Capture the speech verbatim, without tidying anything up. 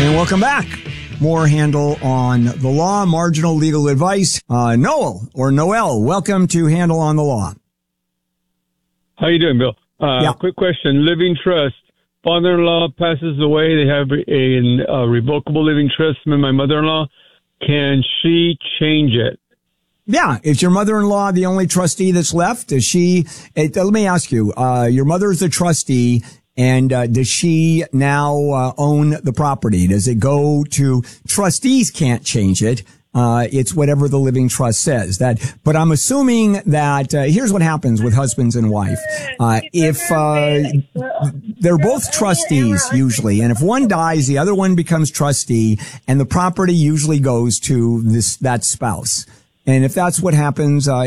And welcome back. More Handel on the Law, marginal legal advice. Uh, Noel or Noel, welcome to Handel on the Law. How you doing, Bill? Uh, yeah. Quick question. Living trust. Father-in-law passes away. They have a, a revocable living trust with my mother-in-law. Can she change it? Yeah. Is your mother-in-law the only trustee that's left? Is she, it, let me ask you, uh, your mother's the trustee. And uh, does she now uh, own the property? Does it go to trustees? Can't change it. Uh, it's whatever the living trust says. That, but I'm assuming that uh, here's what happens with husbands and wife. Uh, if uh, they're both trustees usually, and if one dies, the other one becomes trustee, and the property usually goes to this that spouse. And if that's what happens, uh,